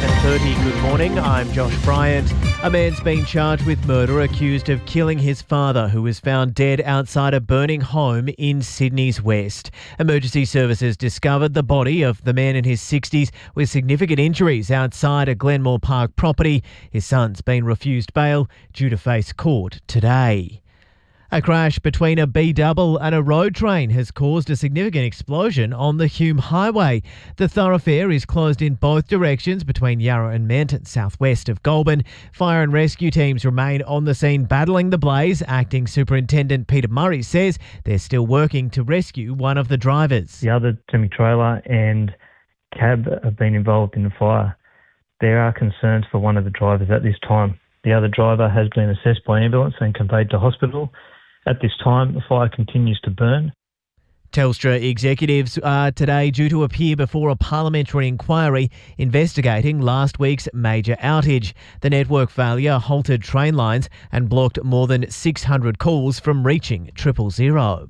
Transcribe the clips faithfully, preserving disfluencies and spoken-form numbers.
seven thirty. Good morning, I'm Josh Bryant. A man's been charged with murder accused of killing his father, who was found dead outside a burning home in Sydney's West. Emergency services discovered the body of the man in his sixties with significant injuries outside a Glenmore Park property. His son's been refused bail, due to face court today. A crash between a B-double and a road train has caused a significant explosion on the Hume Highway. The thoroughfare is closed in both directions between Yarra and Manton, southwest of Goulburn. Fire and rescue teams remain on the scene battling the blaze. Acting Superintendent Peter Murray says they're still working to rescue one of the drivers. The other semi-trailer and cab have been involved in the fire. There are concerns for one of the drivers at this time. The other driver has been assessed by ambulance and conveyed to hospital. At this time, the fire continues to burn. Telstra executives are today due to appear before a parliamentary inquiry investigating last week's major outage. The network failure halted train lines and blocked more than six hundred calls from reaching triple zero.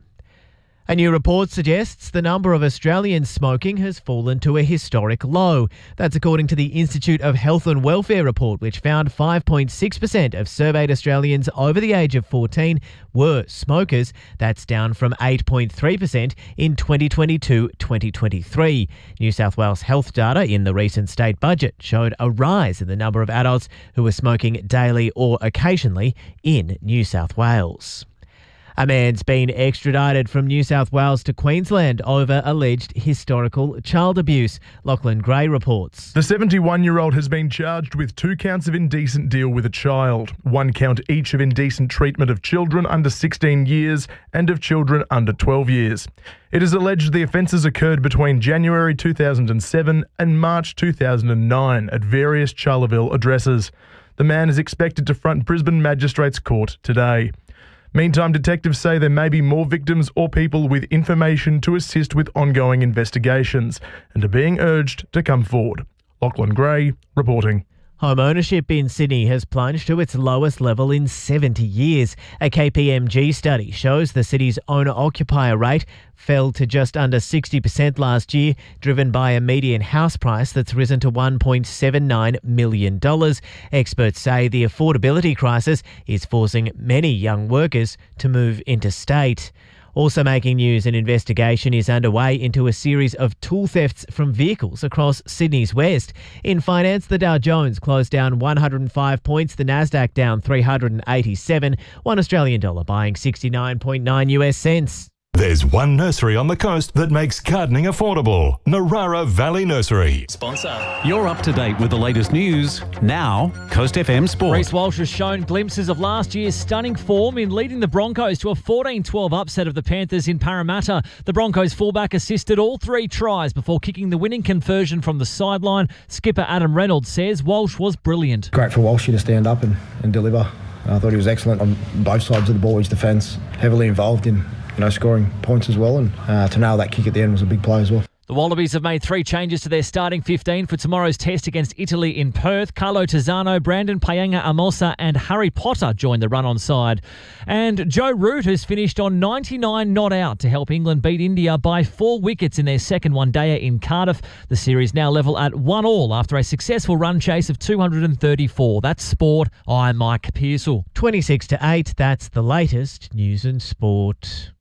A new report suggests the number of Australians smoking has fallen to a historic low. That's according to the Institute of Health and Welfare report, which found five point six percent of surveyed Australians over the age of fourteen were smokers. That's down from eight point three percent in twenty twenty-two twenty twenty-three. New South Wales health data in the recent state budget showed a rise in the number of adults who were smoking daily or occasionally in New South Wales. A man's been extradited from New South Wales to Queensland over alleged historical child abuse. Lachlan Gray reports. The seventy-one-year-old has been charged with two counts of indecent deal with a child, one count each of indecent treatment of children under sixteen years and of children under twelve years. It is alleged the offences occurred between January two thousand seven and March two thousand nine at various Charleville addresses. The man is expected to front Brisbane Magistrates Court today. Meantime, detectives say there may be more victims or people with information to assist with ongoing investigations and are being urged to come forward. Lachlan Gray reporting. Home ownership in Sydney has plunged to its lowest level in seventy years. A K P M G study shows the city's owner-occupier rate fell to just under sixty percent last year, driven by a median house price that's risen to one point seven nine million dollars. Experts say the affordability crisis is forcing many young workers to move interstate. Also making news, an investigation is underway into a series of tool thefts from vehicles across Sydney's West. In finance, the Dow Jones closed down one hundred five points, the Nasdaq down three hundred eighty-seven, one Australian dollar buying sixty-nine point nine US cents. There's one nursery on the coast that makes gardening affordable. Narara Valley Nursery. Sponsor. You're up to date with the latest news. Now, Coast F M Sport. Reece Walsh has shown glimpses of last year's stunning form in leading the Broncos to a fourteen twelve upset of the Panthers in Parramatta. The Broncos fullback assisted all three tries before kicking the winning conversion from the sideline. Skipper Adam Reynolds says Walsh was brilliant. Great for Walsh to stand up and, and deliver. I thought he was excellent on both sides of the ball. His defence heavily involved in you know, scoring points as well, and uh, to nail that kick at the end was a big play as well. The Wallabies have made three changes to their starting fifteen for tomorrow's test against Italy in Perth. Carlo Tizzano, Brandon Paenga-Amosa and Harry Potter joined the run-on side. And Joe Root has finished on ninety-nine not out to help England beat India by four wickets in their second one-dayer in Cardiff. The series now level at one all after a successful run chase of two hundred thirty-four. That's sport. I'm Mike Pearsall. twenty-six to eight, that's the latest news and sport.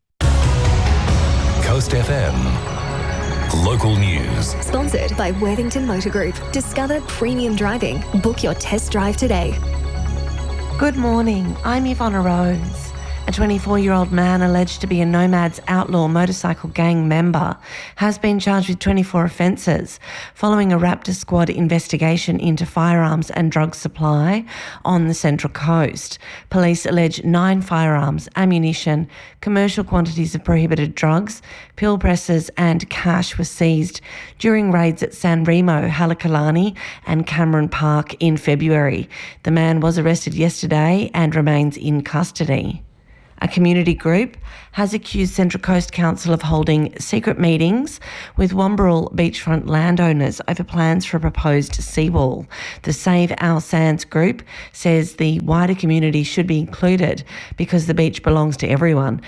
Coast F M. Local news. Sponsored by Worthington Motor Group. Discover premium driving. Book your test drive today. Good morning. I'm Ivonna Rose. A twenty-four-year-old man alleged to be a Nomads Outlaw motorcycle gang member has been charged with twenty-four offences following a Raptor Squad investigation into firearms and drug supply on the Central Coast. Police allege nine firearms, ammunition, commercial quantities of prohibited drugs, pill presses and cash were seized during raids at San Remo, Halakalani and Cameron Park in February. The man was arrested yesterday and remains in custody. A community group has accused Central Coast Council of holding secret meetings with Wamberal beachfront landowners over plans for a proposed seawall. The Save Our Sands group says the wider community should be included because the beach belongs to everyone.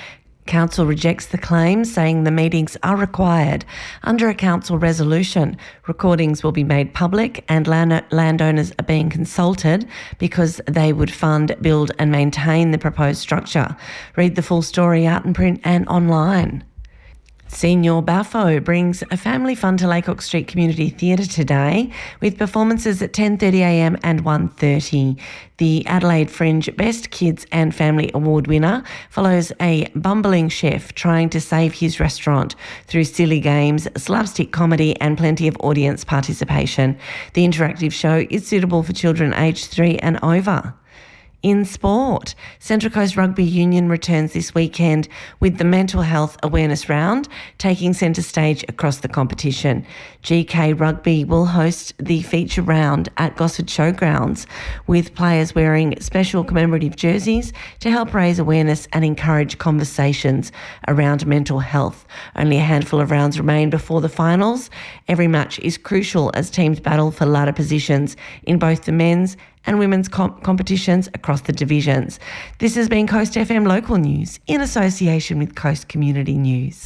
Council rejects the claim, saying the meetings are required under a council resolution. Recordings will be made public and land- landowners are being consulted because they would fund, build and maintain the proposed structure. Read the full story out in print and online. Senior Baffo brings a family fun to Laycock Street Community Theatre today with performances at ten thirty a m and one thirty. The Adelaide Fringe Best Kids and Family Award winner follows a bumbling chef trying to save his restaurant through silly games, slapstick comedy and plenty of audience participation. The interactive show is suitable for children aged three and over. In sport, Central Coast Rugby Union returns this weekend with the Mental Health Awareness Round taking centre stage across the competition. G K Rugby will host the feature round at Gosford Showgrounds with players wearing special commemorative jerseys to help raise awareness and encourage conversations around mental health. Only a handful of rounds remain before the finals. Every match is crucial as teams battle for ladder positions in both the men's and women's comp- competitions across the divisions. This has been Coast F M Local News in association with Coast Community News.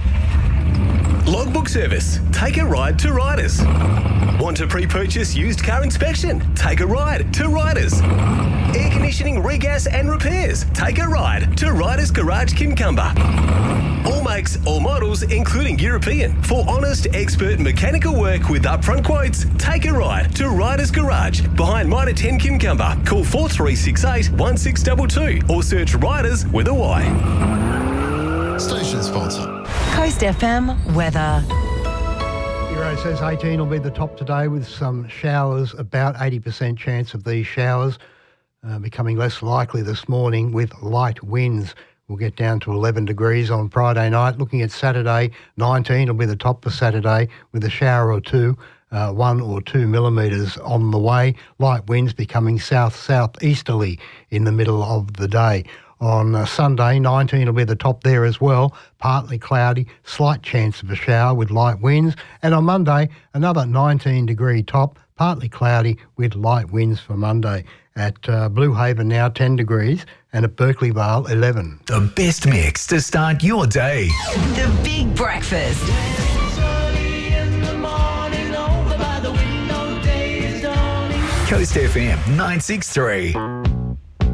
Logbook service. Take a ride to Riders. Want to pre-purchase used car inspection? Take a ride to Riders. Air conditioning, regas and repairs? Take a ride to Riders Garage Kincumber. All makes, all models, including European. For honest, expert mechanical work with upfront quotes, take a ride to Riders Garage behind Mitre ten Kincumber. Call four three six eight, one six two two or search Riders with a Y. Station sponsor. Coast F M weather. Euro says eighteen will be the top today with some showers, about eighty percent chance of these showers uh, becoming less likely this morning with light winds. We'll get down to eleven degrees on Friday night. Looking at Saturday, nineteen will be the top for Saturday with a shower or two, uh, one or two millimetres on the way. Light winds becoming south-southeasterly in the middle of the day. On uh, Sunday, nineteen will be the top there as well. Partly cloudy, slight chance of a shower with light winds. And on Monday, another nineteen degree top, partly cloudy with light winds for Monday. At uh, Blue Haven now ten degrees and at Berkeley Vale eleven. The best mix to start your day. The Big Breakfast. Coast F M nine six three.